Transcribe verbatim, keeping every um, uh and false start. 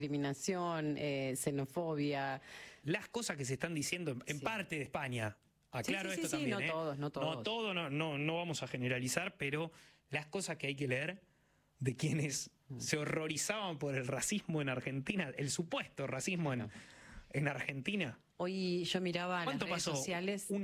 discriminación, eh, xenofobia. Las cosas que se están diciendo en Sí. parte de España. Aclaro Sí, sí, esto sí, también. no ¿eh? todos, no todos. No todo, no, no, no vamos a generalizar, pero las cosas que hay que leer de quienes se horrorizaban por el racismo en Argentina, el supuesto racismo en, en Argentina. Hoy yo miraba las ¿Cuánto redes pasó? sociales. Un